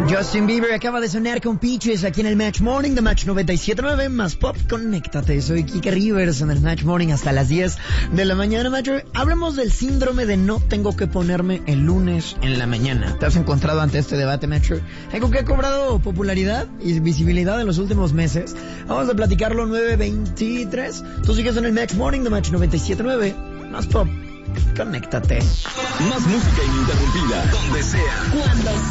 Justin Bieber acaba de sonar con Peaches aquí en el Match Morning de Match 97.9 más Pop. Conéctate, soy Kike Rivers en el Match Morning hasta las 10 de la mañana. Match, hablemos del síndrome de no tengo que ponerme el lunes en la mañana. ¿Te has encontrado ante este debate, Match? Algo que ha cobrado popularidad y visibilidad en los últimos meses. Vamos a platicarlo 9:23. Tú sigues en el Match Morning de Match 97.9 más Pop. Conéctate. Más música ininterrumpida, donde sea, cuando